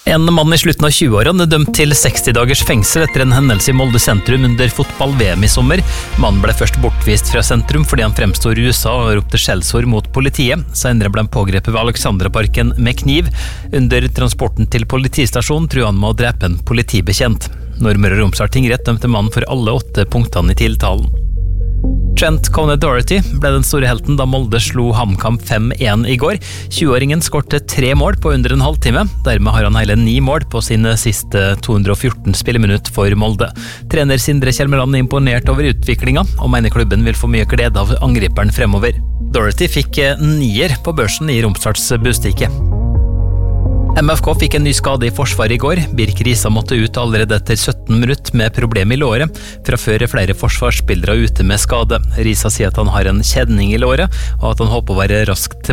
En mann I slutten av 20-årene dømt til 60 dagers fengsel etter en hendelse I Molde sentrum under fotball-VM I sommer. Mannen ble først bortvist fra sentrum fordi han fremstod rusa og ropte skjellsord mot politiet. Senere ble han pågrepet ved Alexandraparken med kniv. Under transporten til politistasjonen truet han med å drepe en politibetjent. Nordmøre og Romsdal tingrett dømte mannen for alle 8 punktene I tiltalen. Trent Conner-Doherty ble den store helten da Molde slo HamKam 5-1 I går. 20-åringen skårte 3 mål på under en halvtime. Dermed har han hele 9 mål på sine siste 214 spilleminutt for Molde. Trener Sindre Kjelmeland imponert over utviklingen, og mener klubben vil få mye glede av angriperen fremover. Doherty fikk 9er på børsen I Romsdals Bustikke. MFK fikk en ny skade I forsvaret I går. Birk Risa måtte ut allerede etter 17 minutter med problem I låret. Fra før flere forsvarsspillere ute med skade. Risa sier at han har en kjenning I låret, og at han håper å være raskt